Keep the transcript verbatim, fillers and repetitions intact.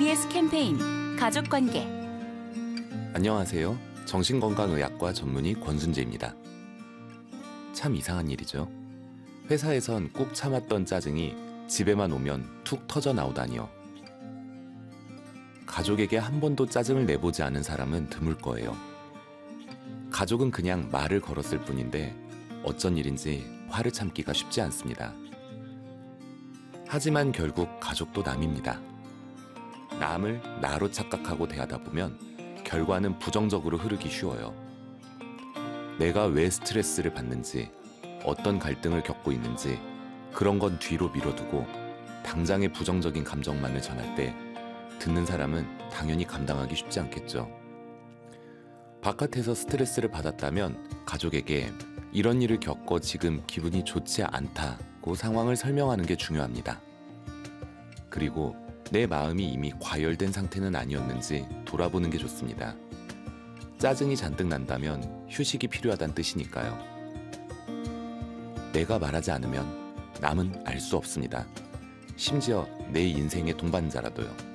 이비에스 캠페인 가족관계. 안녕하세요. 정신건강의학과 전문의 권순재입니다. 참 이상한 일이죠. 회사에선 꾹 참았던 짜증이 집에만 오면 툭 터져 나오다니요. 가족에게 한 번도 짜증을 내보지 않은 사람은 드물 거예요. 가족은 그냥 말을 걸었을 뿐인데 어쩐 일인지 화를 참기가 쉽지 않습니다. 하지만 결국 가족도 남입니다. 남을 나로 착각하고 대하다 보면 결과는 부정적으로 흐르기 쉬워요. 내가 왜 스트레스를 받는지, 어떤 갈등을 겪고 있는지 그런 건 뒤로 미뤄두고 당장의 부정적인 감정만을 전할 때 듣는 사람은 당연히 감당하기 쉽지 않겠죠. 바깥에서 스트레스를 받았다면 가족에게 이런 일을 겪어 지금 기분이 좋지 않다고 상황을 설명하는 게 중요합니다. 그리고 내 마음이 이미 과열된 상태는 아니었는지 돌아보는 게 좋습니다. 짜증이 잔뜩 난다면 휴식이 필요하다는 뜻이니까요. 내가 말하지 않으면 남은 알 수 없습니다. 심지어 내 인생의 동반자라도요.